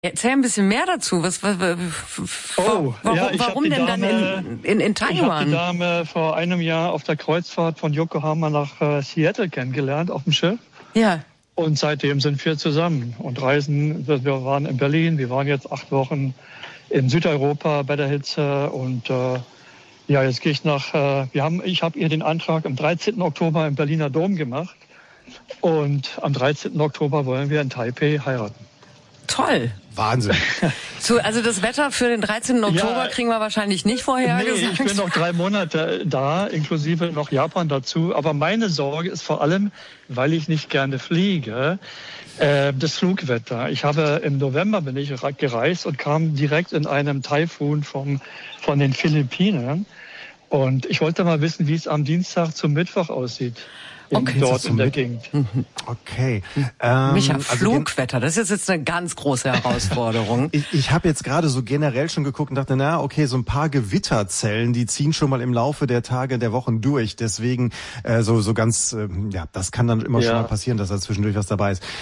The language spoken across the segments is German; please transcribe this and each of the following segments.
Erzähl ein bisschen mehr dazu. Warum denn dann in Taiwan? Ich habe die Dame vor einem Jahr auf der Kreuzfahrt von Yokohama nach Seattle kennengelernt, auf dem Schiff. Ja. Und seitdem sind wir zusammen und reisen. Wir waren in Berlin, wir waren jetzt 8 Wochen in Südeuropa bei der Hitze. Und jetzt gehe ich ich habe ihr den Antrag am 13. Oktober im Berliner Dom gemacht. Und am 13. Oktober wollen wir in Taipei heiraten. Toll. Wahnsinn. So, also das Wetter für den 13. Oktober kriegen wir wahrscheinlich nicht vorhergesagt. Nee, ich bin noch 3 Monate da, inklusive noch Japan dazu. Aber meine Sorge ist vor allem, weil ich nicht gerne fliege, das Flugwetter. Im November bin ich gereist und kam direkt in einem Taifun von den Philippinen. Und ich wollte mal wissen, wie es am Dienstag zum Mittwoch aussieht. Dort in der Gegend. Okay. Micha, Flugwetter, das ist jetzt eine ganz große Herausforderung. Ich habe jetzt gerade so generell schon geguckt und dachte, so ein paar Gewitterzellen, die ziehen schon mal im Laufe der Tage, der Wochen durch. Deswegen so ganz, das kann dann immer schon mal passieren, dass da zwischendurch was dabei ist.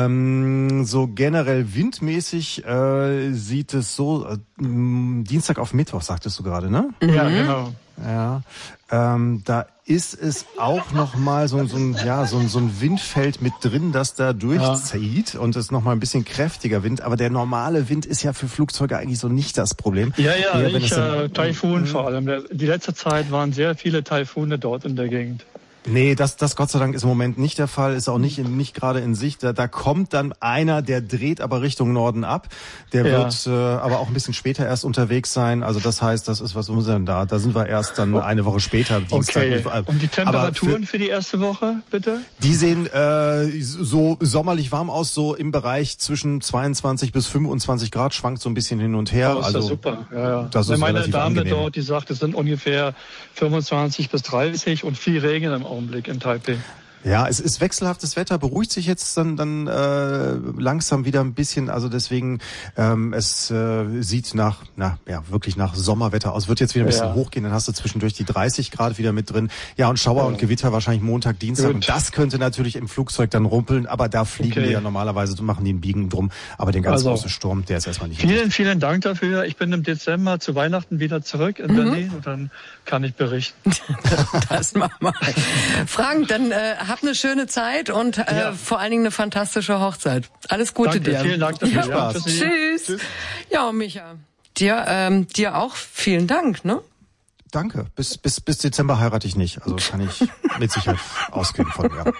So generell windmäßig sieht es so, Dienstag auf Mittwoch, sagtest du gerade, ne? Ja, genau. Ja, da ist es auch noch mal so ein Windfeld mit drin, das da durchzieht und es noch mal ein bisschen kräftiger Wind. Aber der normale Wind ist ja für Flugzeuge eigentlich so nicht das Problem. Taifun vor allem. Die letzte Zeit waren sehr viele Taifune dort in der Gegend. Nee, das Gott sei Dank ist im Moment nicht der Fall, ist auch nicht gerade in Sicht. Da kommt dann einer, der dreht aber Richtung Norden ab. Der wird aber auch ein bisschen später erst unterwegs sein. Also das heißt, das ist, was uns denn da? Da sind wir erst dann eine Woche später, Dienstag. Okay. Und die Temperaturen für die erste Woche, bitte? Die sehen so sommerlich warm aus, so im Bereich zwischen 22 bis 25 Grad, schwankt so ein bisschen hin und her. Das ist ja super. Ja. Das ist meine Dame angenehm. dort, die sagt, es sind ungefähr 25 bis 30 und viel Regen im Augenblick in Taipei. Ja, es ist wechselhaftes Wetter, beruhigt sich jetzt dann langsam wieder ein bisschen, also deswegen es sieht wirklich nach Sommerwetter aus. Wird jetzt wieder ein bisschen hochgehen, dann hast du zwischendurch die 30 Grad wieder mit drin. Ja, und Schauer und Gewitter wahrscheinlich Montag, Dienstag. Gut. Und das könnte natürlich im Flugzeug dann rumpeln, aber da fliegen die ja normalerweise, so machen die einen Biegen drum. Aber den ganz großen Sturm, der ist erstmal nicht. Vielen Dank dafür. Ich bin im Dezember zu Weihnachten wieder zurück in Berlin und dann kann ich berichten. Das machen wir. Frank, dann hab eine schöne Zeit und vor allen Dingen eine fantastische Hochzeit. Alles Gute dir. Vielen Dank dafür. Ja, Tschüss. Ja, Micha, dir auch vielen Dank, ne? Danke. Bis Dezember heirate ich nicht. Also kann ich mit Sicherheit ausgehen von mir.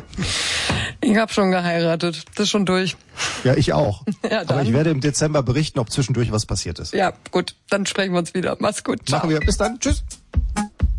Ich habe schon geheiratet. Das ist schon durch. Ja, ich auch. Ja, aber ich werde im Dezember berichten, ob zwischendurch was passiert ist. Ja, gut. Dann sprechen wir uns wieder. Mach's gut. Ciao. Machen wir. Bis dann. Tschüss.